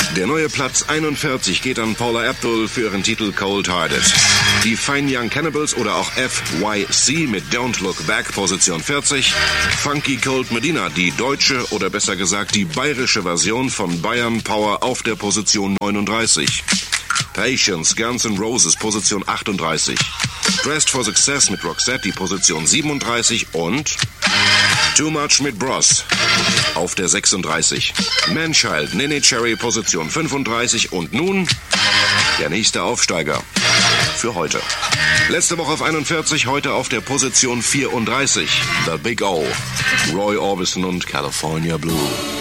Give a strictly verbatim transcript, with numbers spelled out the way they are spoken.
Der neue Platz einundvierzig geht an Paula Abdul für ihren Titel Cold Hearted. Die Fine Young Cannibals oder auch F Y C mit Don't Look Back, Position vierzig. Funky Cold Medina, die deutsche oder besser gesagt die bayerische Version von Bayern Power auf der Position neununddreißig. Patience, Guns N' Roses, Position achtunddreißig. Dressed for Success mit Roxette, die Position siebenunddreißig. Und Too Much mit Bros auf der sechsunddreißig. Manchild, Nene Cherry, Position fünfunddreißig. Und nun der nächste Aufsteiger für heute. Letzte Woche auf einundvierzig, heute auf der Position vierunddreißig. The Big O, Roy Orbison und California Blue.